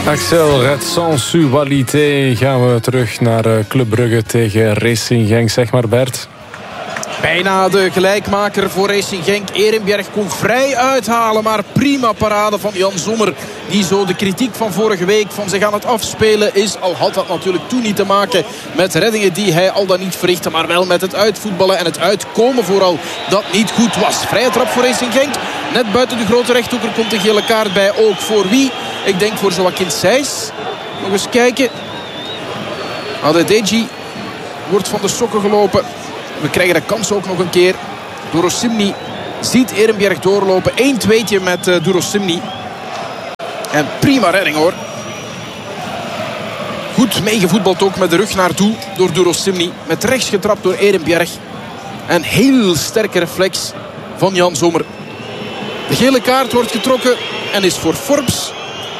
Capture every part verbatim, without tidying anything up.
Axel, Red Sensualité. Gaan we terug naar Club Brugge tegen Racing Genk, zeg maar Bert. Bijna de gelijkmaker voor Racing Genk. Erenbjerg kon vrij uithalen, maar prima parade van Jan Sommer. Die zo de kritiek van vorige week van zich aan het afspelen is. Al had dat natuurlijk toen niet te maken met reddingen die hij al dan niet verrichtte. Maar wel met het uitvoetballen en het uitkomen vooral dat niet goed was. Vrije trap voor Racing Genk. Net buiten de grote rechthoeker komt de gele kaart bij. Ook voor wie? Ik denk voor Joaquin Sijs. Nog eens kijken. Adedeji wordt van de sokken gelopen. We krijgen de kans ook nog een keer. Durosimni ziet Erenbjerg doorlopen. één tweetje met uh, Durosimni. En prima redding hoor. Goed meegevoetbald ook met de rug naar doel door Durosimni. Met rechts getrapt door Erenbjerg. En heel sterke reflex van Jan Sommer. De gele kaart wordt getrokken en is voor Forbes.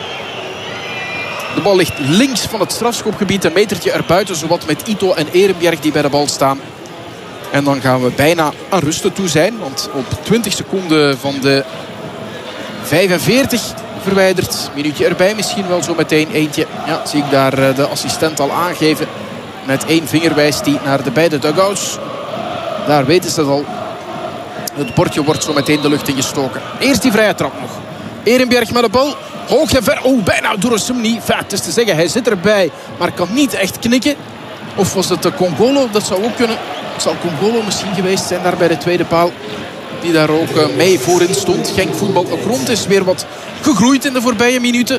De bal ligt links van het strafschopgebied. Een metertje erbuiten, zowat met Ito en Erenbjerg die bij de bal staan. En dan gaan we bijna aan rusten toe zijn. Want op twintig seconden van de vijfenveertig verwijderd. Minuutje erbij misschien wel zo meteen eentje. Ja, zie ik daar de assistent al aangeven. Met één vinger wijst hij naar de beide dugouts. Daar weten ze het al. Het bordje wordt zo meteen de lucht ingestoken. Eerst die vrije trap nog. Erenbjerg met de bal. Hoog en ver. Oh, bijna Durosimni. Het is te zeggen, hij zit erbij. Maar kan niet echt knikken. Of was het de Congolo? Dat zou ook kunnen. Het zal Congolo misschien geweest zijn daar bij de tweede paal. Die daar ook mee voorin stond. Genk voetbal ook rond is weer wat gegroeid in de voorbije minuten.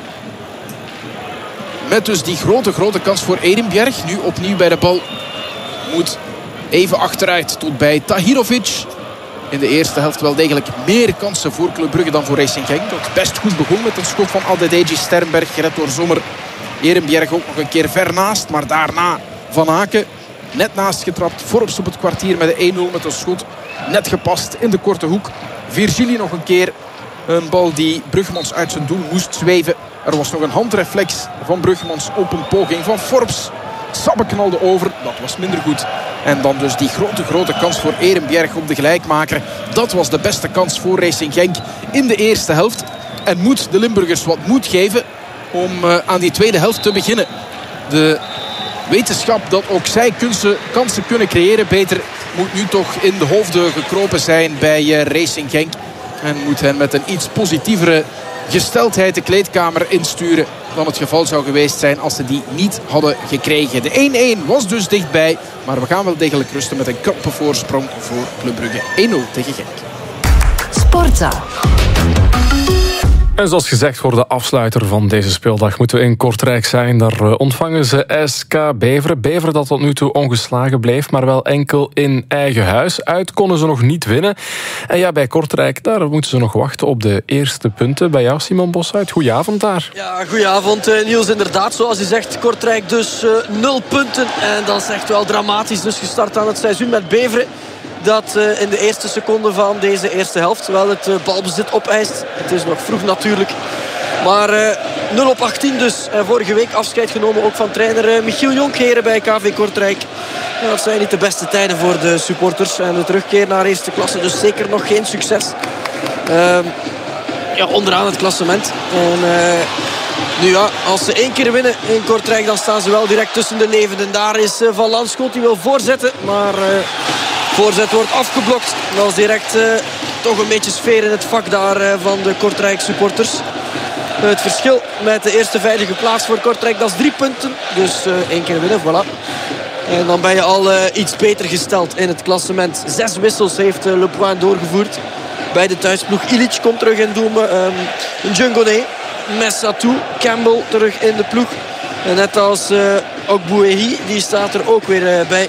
Met dus die grote, grote kans voor Erenbjerg. Nu opnieuw bij de bal. Moet even achteruit tot bij Tahirovic. In de eerste helft wel degelijk meer kansen voor Club Brugge dan voor Racing Genk. Dat best goed begon met een schot van Adedeji. Sternberg gered door Sommer. Erenbjerg ook nog een keer ver naast. Maar daarna Van Aken. Net naast getrapt. Forbes op het kwartier met de één nul met een schot. Net gepast in de korte hoek. Virgili nog een keer. Een bal die Bruggemans uit zijn doel moest zweven. Er was nog een handreflex van Bruggemans op een poging van Forbes. Sabbe knalde over. Dat was minder goed. En dan dus die grote, grote kans voor Erenbjerg op de gelijkmaker. Dat was de beste kans voor Racing Genk in de eerste helft. En moet de Limburgers wat moed geven om uh, aan die tweede helft te beginnen. De wetenschap dat ook zij kansen, kansen kunnen creëren beter moet nu toch in de hoofden gekropen zijn bij uh, Racing Genk. En moet hen met een iets positievere gesteldheid de kleedkamer insturen dan het geval zou geweest zijn als ze die niet hadden gekregen. De één-één was dus dichtbij, maar we gaan wel degelijk rusten met een krappe voorsprong voor Club Brugge. één nul tegen Genk. Sportza. En zoals gezegd voor de afsluiter van deze speeldag moeten we in Kortrijk zijn. Daar ontvangen ze S K Beveren. Beveren dat tot nu toe ongeslagen bleef, maar wel enkel in eigen huis. Uit konden ze nog niet winnen. En ja, bij Kortrijk, daar moeten ze nog wachten op de eerste punten. Bij jou, Simon Bosuit. Goedenavond daar. Ja, goedenavond Niels. Inderdaad, zoals je zegt, Kortrijk dus uh, nul punten. En dat is echt wel dramatisch. Dus gestart aan het seizoen met Beveren. Dat uh, in de eerste seconde van deze eerste helft wel het uh, balbezit opeist. Het is nog vroeg natuurlijk. Maar uh, nul op achttien dus. En vorige week afscheid genomen ook van trainer uh, Michiel Jonkheren bij K V Kortrijk. En dat zijn niet de beste tijden voor de supporters. En de terugkeer naar eerste klasse dus zeker nog geen succes. Uh, ja, onderaan het klassement. En uh, nu ja, als ze één keer winnen in Kortrijk, dan staan ze wel direct tussen de levenden. Daar is uh, Van Landschot, die wil voorzetten. Maar... Uh, Voorzet wordt afgeblokt. Dat was direct uh, toch een beetje sfeer in het vak daar uh, van de Kortrijk supporters. Uh, het verschil met de eerste veilige plaats voor Kortrijk, dat is drie punten. Dus uh, één keer winnen, voilà. En dan ben je al uh, iets beter gesteld in het klassement. Zes wissels heeft uh, Le Point doorgevoerd. Bij de thuisploeg Ilic komt terug in doel. Um, Djungone, Messatou, Campbell terug in de ploeg. En net als uh, Ogbouehi, die staat er ook weer uh, bij.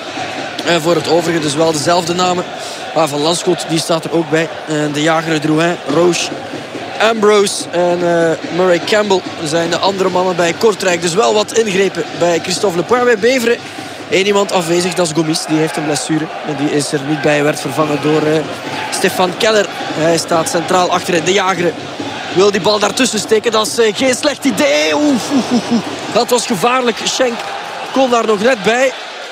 En voor het overige dus wel dezelfde namen. Maar Van Landschot, die staat er ook bij. En de jager Drouin, Roche, Ambrose en uh, Murray Campbell zijn de andere mannen bij Kortrijk. Dus wel wat ingrepen bij Christophe Le Point. Bij Beveren één iemand afwezig, dat is Gomis. Die heeft een blessure. En die is er niet bij, werd vervangen door uh, Stefan Keller. Hij staat centraal achterin. De jager wil die bal daartussen steken. Dat is uh, geen slecht idee. Oef, oef, oef, oef. Dat was gevaarlijk. Schenk kon daar nog net bij.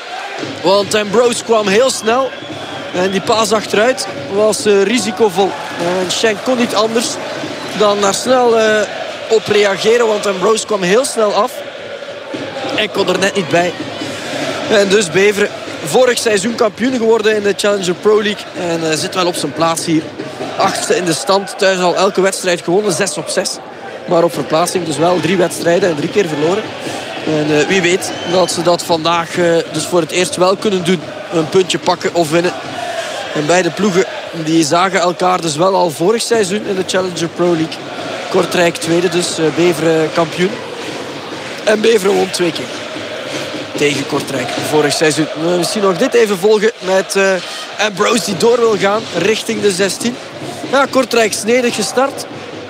Want Ambrose kwam heel snel. En die paas achteruit was uh, risicovol. En Schenk kon niet anders dan daar snel uh, op reageren. Want Ambrose kwam heel snel af. En kon er net niet bij. En dus Beveren, vorig seizoen kampioen geworden in de Challenger Pro League. En uh, zit wel op zijn plaats hier. Achtste in de stand. Thuis al elke wedstrijd gewonnen. zes op zes. Maar op verplaatsing dus wel drie wedstrijden en drie keer verloren. En uh, wie weet dat ze dat vandaag uh, dus voor het eerst wel kunnen doen. Een puntje pakken of winnen. En beide ploegen die zagen elkaar dus wel al vorig seizoen in de Challenger Pro League. Kortrijk tweede, dus uh, Beveren kampioen. En Beveren won twee keer tegen Kortrijk vorig seizoen. Uh, misschien nog dit even volgen met uh, Ambrose die door wil gaan richting de zestien. Ja, Kortrijk snedig gestart.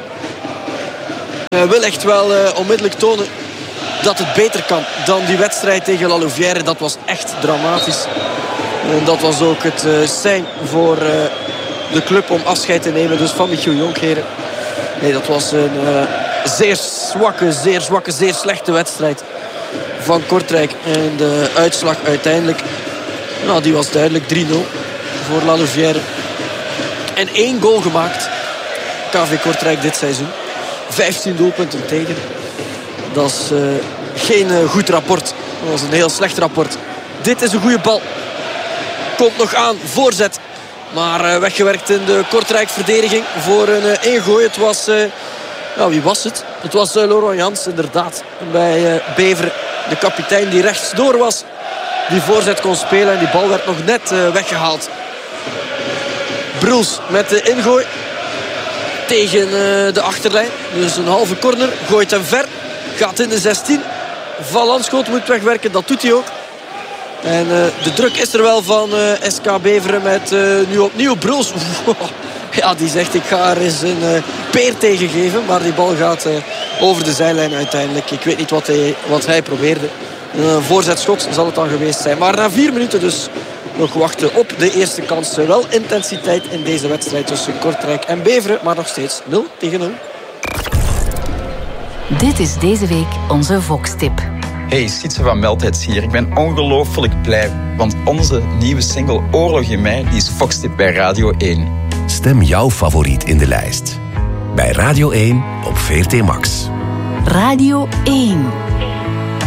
Uh, wil echt wel uh, onmiddellijk tonen dat het beter kan dan die wedstrijd tegen La Louvière. Dat was echt dramatisch. En dat was ook het uh, sein voor uh, de club om afscheid te nemen dus van Michiel Jonkheren. Nee, dat was een uh, zeer zwakke, zeer zwakke, zeer slechte wedstrijd van Kortrijk. En de uitslag uiteindelijk, nou, die was duidelijk drie nul voor La Louvière. En één goal gemaakt. K V Kortrijk dit seizoen. vijftien doelpunten tegen. Dat is uh, geen uh, goed rapport. Dat was een heel slecht rapport. Dit is een goede bal. Komt nog aan, voorzet. Maar uh, weggewerkt in de Kortrijk-verdediging voor een uh, ingooi. Het was, uh, nou, wie was het? Het was uh, Laurent Jans, inderdaad. Bij uh, Beveren, de kapitein die rechtsdoor was. Die voorzet kon spelen en die bal werd nog net uh, weggehaald. Bruls met de ingooi. Tegen uh, de achterlijn. Dus een halve corner. Gooit hem ver. Gaat in de zestien. Van Landschoot moet wegwerken, dat doet hij ook. En uh, de druk is er wel van uh, S K Beveren met uh, nu opnieuw Bruls. Ja, die zegt ik ga er eens een uh, peer tegen geven. Maar die bal gaat uh, over de zijlijn uiteindelijk. Ik weet niet wat hij, wat hij probeerde. Een uh, voorzetschot zal het dan geweest zijn. Maar na vier minuten dus nog wachten op de eerste kans. Wel intensiteit in deze wedstrijd tussen Kortrijk en Beveren. Maar nog steeds nul tegen nul. Dit is deze week onze Vox-tip. Hey, Sietse van Meldheids hier. Ik ben ongelooflijk blij, want onze nieuwe single Oorlog in mij die is Vox-tip bij Radio één. Stem jouw favoriet in de lijst. Bij Radio één op V R T Max. Radio één.